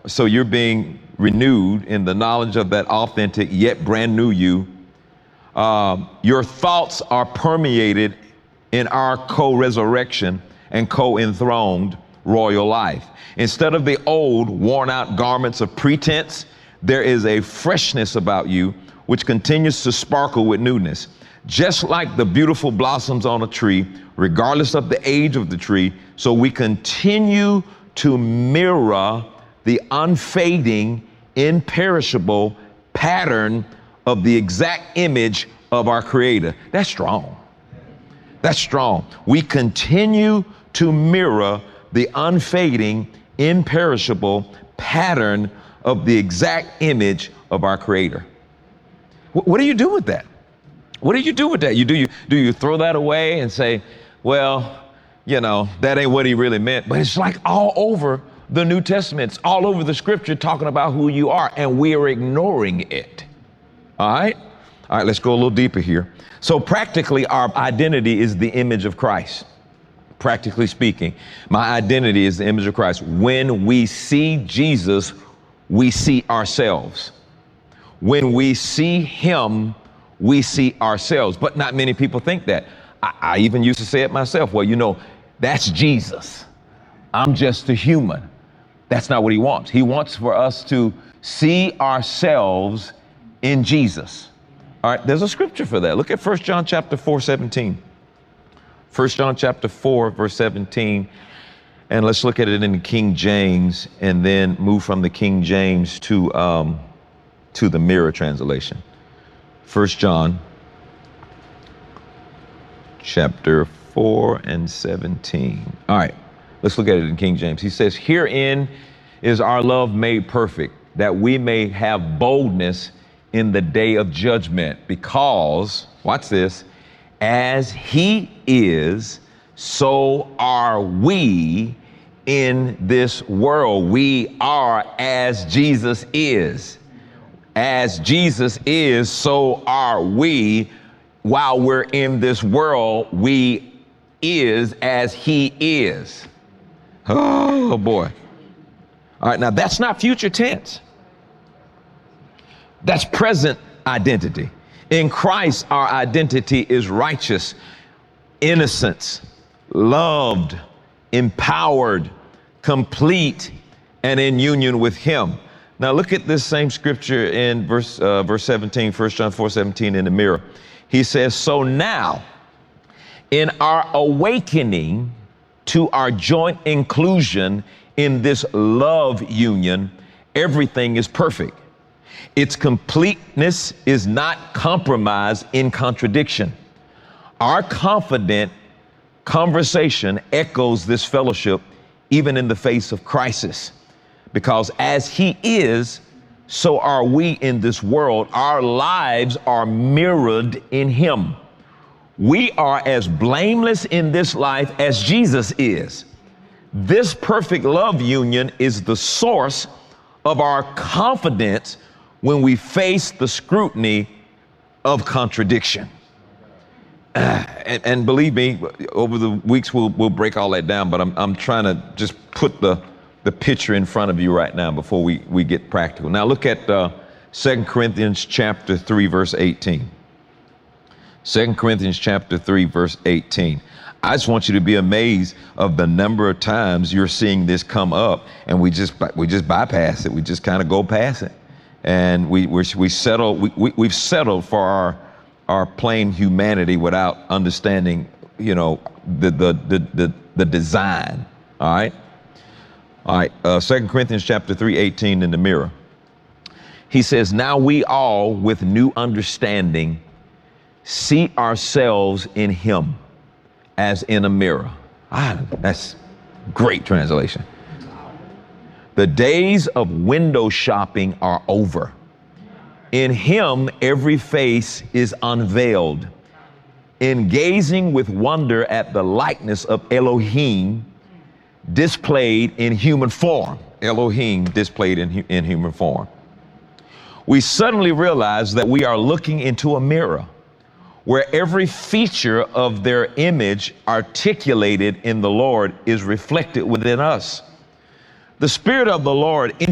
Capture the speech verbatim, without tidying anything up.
So you're being renewed in the knowledge of that authentic yet brand new you. Um, your thoughts are permeated in our co-resurrection and co-enthroned royal life. Instead of the old worn out garments of pretense, there is a freshness about you which continues to sparkle with newness. Just like the beautiful blossoms on a tree, regardless of the age of the tree, so we continue to mirror the unfading, imperishable pattern of the exact image of our Creator. That's strong. That's strong. We continue to mirror the unfading, imperishable pattern of the exact image of our Creator. What, what do you do with that? What do you do with that? You do you do you throw that away and say, well, you know, that ain't what he really meant? But it's like all over the New Testament, it's all over the scripture talking about who you are, and we are ignoring it. All right? All right, let's go a little deeper here. So practically, our identity is the image of Christ. Practically speaking, my identity is the image of Christ. When we see Jesus, we see ourselves. When we see him, we see ourselves. But not many people think that. I, I even used to say it myself. Well, you know, that's Jesus. I'm just a human. That's not what he wants. He wants for us to see ourselves in Jesus. All right, there's a scripture for that. Look at First John chapter four, seventeen. First John chapter four, verse seventeen. And let's look at it in the King James and then move from the King James to, um, to the Mirror translation. First John chapter four and seventeen. All right, let's look at it in King James. He says, herein is our love made perfect, that we may have boldness in the day of judgment, because, watch this, as he is, so are we in this world. We are as Jesus is. As Jesus is, so are we. While we're in this world, we is as he is. Oh boy. All right, now that's not future tense. That's present identity. In Christ, our identity is righteous, innocence, loved, empowered, complete, and in union with him. Now look at this same scripture in verse uh, verse seventeen, First John four seventeen in the Mirror. He says, so now in our awakening to our joint inclusion in this love union, everything is perfect. Its completeness is not compromised in contradiction. Our confident conversation echoes this fellowship even in the face of crisis. Because as he is, so are we in this world. Our lives are mirrored in him. We are as blameless in this life as Jesus is. This perfect love union is the source of our confidence when we face the scrutiny of contradiction. Uh, and, and believe me, over the weeks we'll, we'll break all that down, but I'm, I'm trying to just put the the picture in front of you right now before we, we get practical. Now look at uh, Second Corinthians chapter three, verse eighteen. Second Corinthians chapter three, verse eighteen. I just want you to be amazed of the number of times you're seeing this come up, and we just we just bypass it. We just kind of go past it, and we we're, we settle. We, we we've settled for our our plain humanity without understanding, you know, the the the the, the design. All right. All right, uh, Second Corinthians chapter three, eighteen in the Mirror. He says, now we all with new understanding see ourselves in him as in a mirror. Ah, that's great translation. The days of window shopping are over. In him, every face is unveiled. In gazing with wonder at the likeness of Elohim, displayed in human form, Elohim displayed in, hu- in human form, we suddenly realize that we are looking into a mirror where every feature of their image articulated in the Lord is reflected within us. The Spirit of the Lord